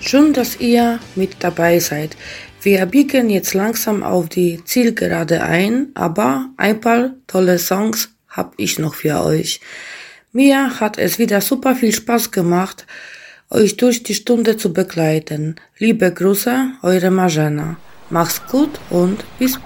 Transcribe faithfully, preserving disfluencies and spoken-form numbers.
Schön, dass ihr mit dabei seid. Wir biegen jetzt langsam auf die Zielgerade ein, aber ein paar tolle Songs habe ich noch für euch. Mir hat es wieder super viel Spaß gemacht, euch durch die Stunde zu begleiten. Liebe Grüße, eure Marzena. Macht's gut und bis bald.